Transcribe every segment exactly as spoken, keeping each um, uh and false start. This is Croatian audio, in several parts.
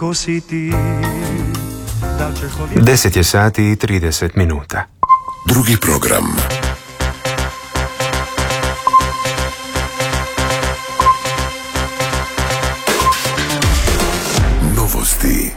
kako si ti. deset je sati i trideset minuta. Drugi program. Novosti.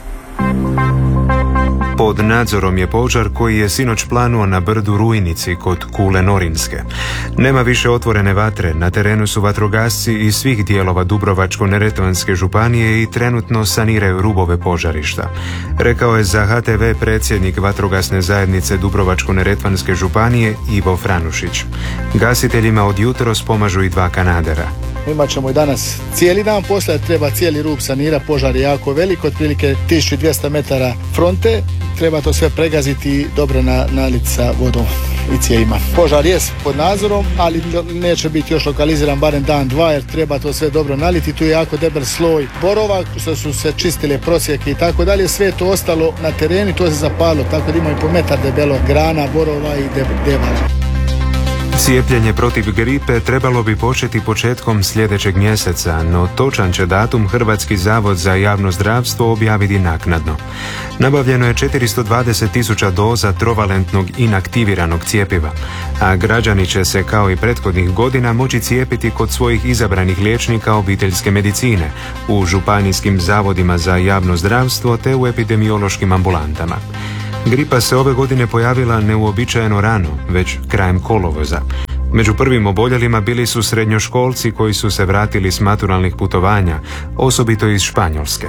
Pod nadzorom je požar koji je sinoć planuo na brdu Rujnici kod Kule Norinske. Nema više otvorene vatre, na terenu su vatrogasci iz svih dijelova Dubrovačko-neretvanske županije i trenutno saniraju rubove požarišta. Rekao je za H T V predsjednik vatrogasne zajednice Dubrovačko-neretvanske županije Ivo Franušić. Gasiteljima od jutros pomažu i dva kanadera. Imat ćemo i danas cijeli dan posla, treba cijeli rub sanirati, požar je jako velik, otprilike tisuću dvjesto metara fronte, treba to sve pregaziti i dobro na, naliti sa vodom i cijevima. Požar je pod nadzorom, ali neće biti još lokaliziran barem dan, dva, jer treba to sve dobro naliti, tu je jako debel sloj borova, što su se čistile prosjeke i tako dalje, sve je to ostalo na terenu, to se zapalo, tako da ima i po metar debelo grana, borova i devala. Cijepljenje protiv gripe trebalo bi početi početkom sljedećeg mjeseca, no točan će datum Hrvatski zavod za javno zdravstvo objaviti naknadno. Nabavljeno je četiristo dvadeset tisuća doza trovalentnog inaktiviranog cjepiva, a građani će se kao i prethodnih godina moći cijepiti kod svojih izabranih liječnika obiteljske medicine, u županijskim zavodima za javno zdravstvo te u epidemiološkim ambulantama. Gripa se ove godine pojavila neuobičajeno rano, već krajem kolovoza. Među prvim oboljelima bili su srednjoškolci koji su se vratili s maturalnih putovanja, osobito iz Španjolske.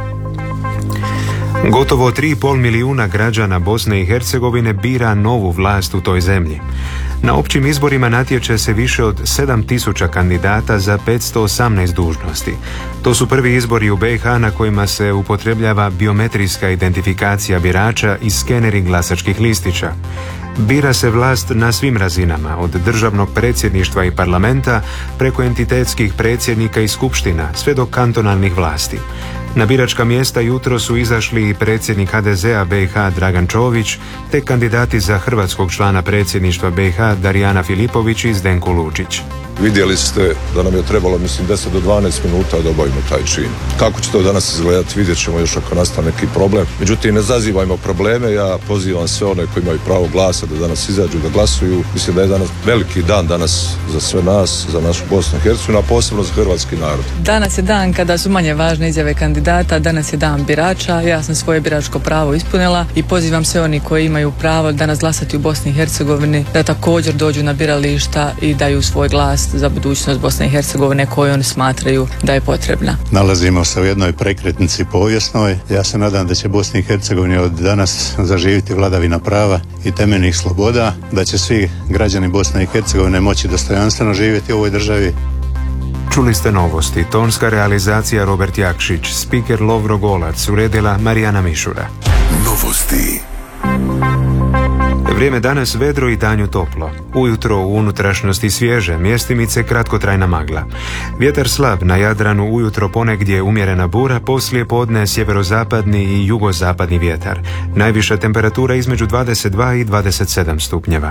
Gotovo tri i pol milijuna građana Bosne i Hercegovine bira novu vlast u toj zemlji. Na općim izborima natječe se više od sedam tisuća kandidata za petsto osamnaest dužnosti. To su prvi izbori u B i H na kojima se upotrebljava biometrijska identifikacija birača i skeneri glasačkih listića. Bira se vlast na svim razinama, od državnog predsjedništva i parlamenta preko entitetskih predsjednika i skupština, sve do kantonalnih vlasti. Na biračka mjesta jutro su izašli i predsjednik H D Z-a B i H Dragan Čović, te kandidati za hrvatskog člana predsjedništva B i H Darijana Filipović i Zdenko Lučić. Vidjeli ste da nam je trebalo, mislim, deset do dvanaest minuta da obavimo taj čin. Kako će to danas izgledati, vidjet ćemo još ako nastane neki problem. Međutim, ne zazivajmo probleme, ja pozivam sve one koji imaju pravo glasa da danas izađu, da glasuju. Mislim da je danas veliki dan danas za sve nas, za našu Bosnu i Hercegovinu, a posebno za hrvatski narod. Danas je dan kada su manje važne izjave kandidata, danas je dan birača, ja sam svoje biračko pravo ispunila i pozivam sve oni koji imaju pravo danas glasati u Bosni i Hercegovini da također dođu na birališta i daju svoj glas za budućnost Bosne i Hercegovine koju oni smatraju da je potrebna. Nalazimo se u jednoj prekretnici povijesnoj. Ja se nadam da će Bosni i Hercegovini od danas zaživiti vladavina prava i temeljnih sloboda, da će svi građani Bosne i Hercegovine moći dostojanstveno živjeti u ovoj državi. Čuli ste novosti, tonska realizacija Robert Jakšić, spiker Lovro Golac, uredila Marijana Mišura. Novosti. Vrijeme danas vedro i danju toplo. Ujutro u unutrašnjosti svježe, mjestimice kratkotrajna magla. Vjetar slab, na Jadranu ujutro ponegdje umjerena bura, poslije podne sjeverozapadni i jugozapadni vjetar. Najviša temperatura između dvadeset dva i dvadeset sedam stupnjeva.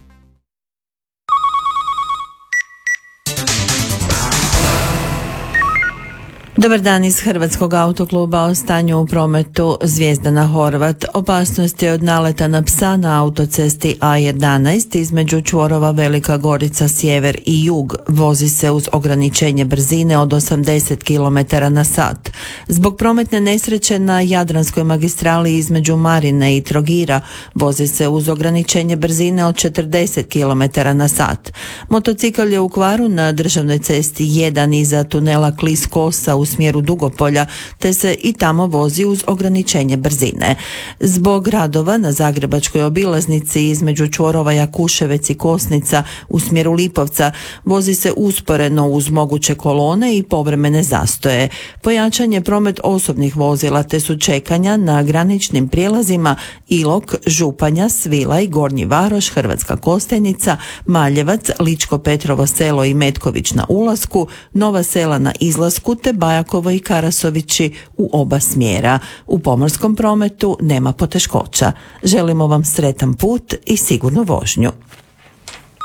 Dobar dan iz Hrvatskog autokluba. O stanju u prometu Zvijezdana Horvat. Opasnost je od naleta na psa na autocesti A jedanaest između čvorova Velika Gorica sjever i jug. Vozi se uz ograničenje brzine od osamdeset kilometara na sat. Zbog prometne nesreće na Jadranskoj magistrali između Marine i Trogira vozi se uz ograničenje brzine od četrdeset kilometara na sat. Motocikl je u kvaru na državnoj cesti jedan iza tunela Klis Kosa u smjeru Dugopolja, te se i tamo vozi uz ograničenje brzine. Zbog radova na zagrebačkoj obilaznici između čvorova Jakuševec i Kosnica u smjeru Lipovca vozi se usporeno uz moguće kolone i povremene zastoje. Pojačan je promet osobnih vozila, te su čekanja na graničnim prijelazima Ilok, Županja, Svilaj, Gornji Varoš, Hrvatska Kostajnica, Maljevac, Ličko Petrovo selo i Metković na ulasku, Nova Sela na izlasku, te Bajakovo i Karasovići u oba smjera. U pomorskom prometu nema poteškoća. Želimo vam sretan put i sigurnu vožnju.